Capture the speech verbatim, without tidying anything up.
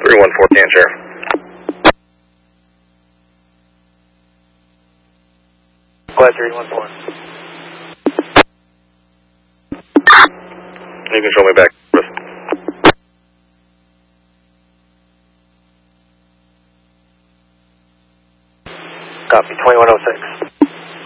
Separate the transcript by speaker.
Speaker 1: three one four, can share.
Speaker 2: Glad three one four.
Speaker 1: You can show me back.
Speaker 2: Copy, twenty-one oh six.